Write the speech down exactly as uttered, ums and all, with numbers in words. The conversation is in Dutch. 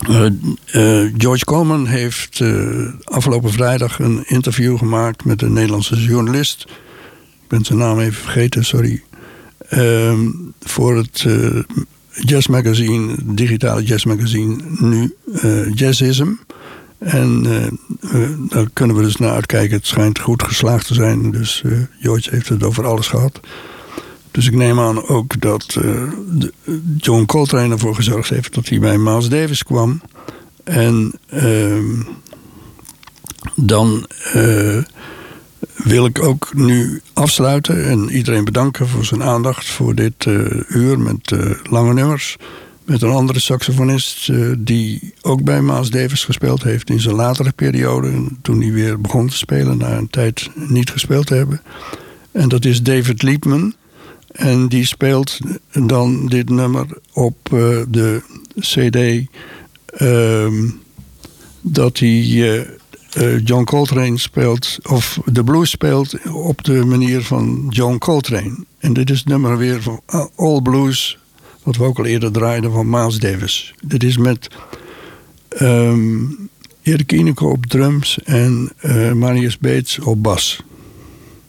Uh, uh, George Coleman heeft uh, afgelopen vrijdag een interview gemaakt met een Nederlandse journalist. Ik ben zijn naam even vergeten, sorry. Uh, voor het uh, jazzmagazine, digitale jazzmagazine, nu uh, Jazzism. En uh, uh, daar kunnen we dus naar uitkijken. Het schijnt goed geslaagd te zijn. Dus uh, George heeft het over alles gehad. Dus ik neem aan ook dat uh, de, John Coltrane ervoor gezorgd heeft dat hij bij Miles Davis kwam. En uh, dan uh, wil ik ook nu afsluiten en iedereen bedanken voor zijn aandacht voor dit uh, uur met uh, lange nummers. Met een andere saxofonist uh, die ook bij Miles Davis gespeeld heeft in zijn latere periode. Toen hij weer begon te spelen na een tijd niet gespeeld te hebben. En dat is David Liebman. En die speelt dan dit nummer op uh, de cd uh, dat hij uh, uh, John Coltrane speelt, of de blues speelt op de manier van John Coltrane. En dit is het nummer weer van All Blues, wat we ook al eerder draaiden, van Miles Davis. Dit is met um, Erik Inico op drums en uh, Marius Beets op bas.